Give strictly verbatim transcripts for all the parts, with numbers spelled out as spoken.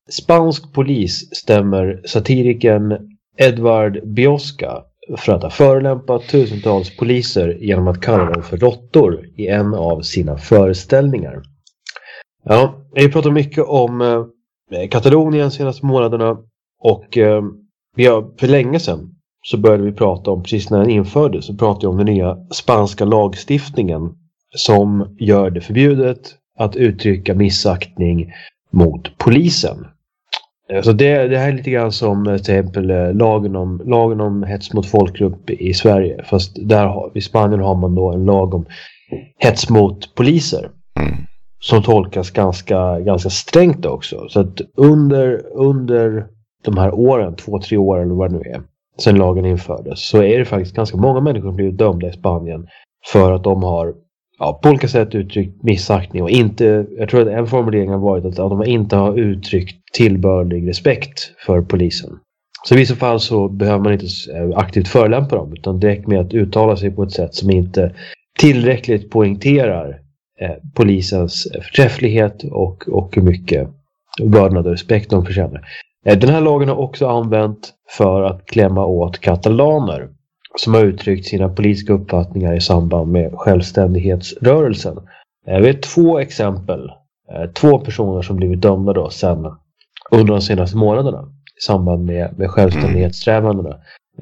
spansk polis stämmer satirikern Edvard Biosca för att ha förolämpat tusentals poliser genom att kalla dem för råttor i en av sina föreställningar. Ja, vi pratar mycket om eh, Katalonien senaste månaderna och eh, ja, för länge sedan så började vi prata om, precis när den infördes, så pratade vi om den nya spanska lagstiftningen som gör det förbjudet att uttrycka missaktning mot polisen. Så det, det här är lite grann som till exempel lagen om, lagen om hets mot folkgrupp i Sverige. Fast där har, i Spanien har man då en lag om hets mot poliser. Mm. Som tolkas ganska, ganska strängt också. Så att under, under de här åren, två, tre år eller vad det nu är, sedan lagen infördes, så är det faktiskt ganska många människor som blivit dömda i Spanien för att de har, ja, på olika sätt uttryckt missaktning och inte, jag tror att en formulering har varit att de inte har uttryckt tillbörlig respekt för polisen. Så i vissa fall så behöver man inte aktivt förolämpa dem, utan direkt med att uttala sig på ett sätt som inte tillräckligt poängterar eh, polisens förträfflighet och, och hur mycket vördnad och respekt de förtjänar. Eh, den här lagen har också använt för att klämma åt katalaner som har uttryckt sina politiska uppfattningar i samband med självständighetsrörelsen. Vi har två exempel. Två personer som blivit dömda då sen under de senaste månaderna i samband med, med självständighetssträvandena.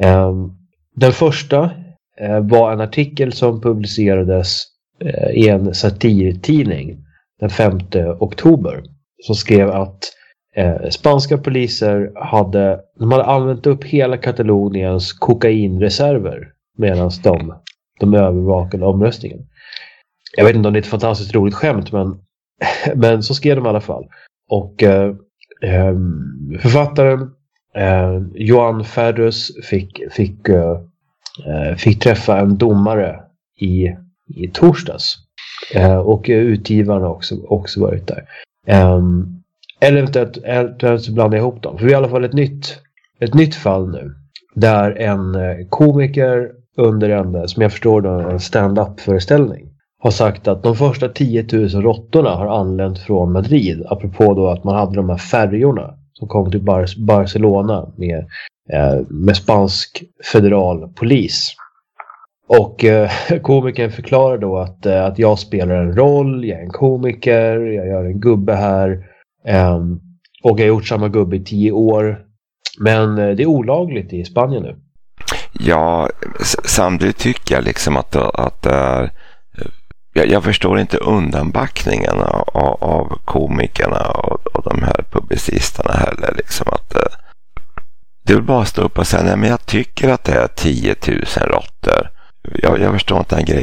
Den första var en artikel som publicerades i en satirtidning den femte oktober som skrev att Eh, spanska poliser hade, de hade använt upp hela Kataloniens kokainreserver medan de, de övervakade omröstningen. Jag vet inte om det är ett fantastiskt roligt skämt, men, men så skrev de i alla fall. Och eh, eh, författaren eh, Joan Ferrus fick, fick, eh, fick träffa en domare i, i torsdags. Eh, och utgivarna har också, också varit där. Eh, Eller eventuellt, eventuellt så blandar jag ihop dem. För vi har i alla fall ett nytt, ett nytt fall nu. Där en komiker under en, som jag förstår då, en stand-up-föreställning har sagt att de första tio tusen råttorna har anlänt från Madrid. Apropå då att man hade de här färjorna som kom till Bar- Barcelona med, eh, med spansk federal polis. Och eh, komikern förklarar då att, eh, att jag spelar en roll, jag är en komiker, jag gör en gubbe här. Um, och jag har gjort samma gubbe i tio år. Men uh, det är olagligt i Spanien nu. Ja, samtidigt tycker jag liksom att, att det är, jag, jag förstår inte undanbackningen av, av komikerna och, och de här publicisterna heller. Liksom att uh, det vill bara stå upp och säga, nej men jag tycker att det är tio tusen råttor. Jag, jag förstår inte den grejen.